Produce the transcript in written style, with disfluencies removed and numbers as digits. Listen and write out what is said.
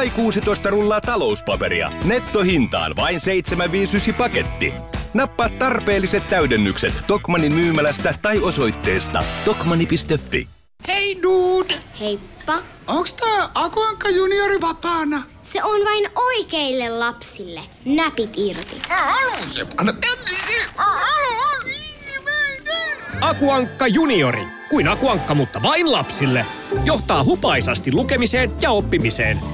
tai 16 rullaa talouspaperia. Nettohintaan vain 7,59 paketti. Nappaa tarpeelliset täydennykset Tokmannin myymälästä tai osoitteesta tokmanni.fi. Hei dude! Heippa. Onks tää Aku Ankka juniori vapaana? Se on vain oikeille lapsille. Näpit irti. Anna tänne! Aku Ankka juniori. Kuin Aku Ankka, mutta vain lapsille. Johtaa hupaisasti lukemiseen ja oppimiseen.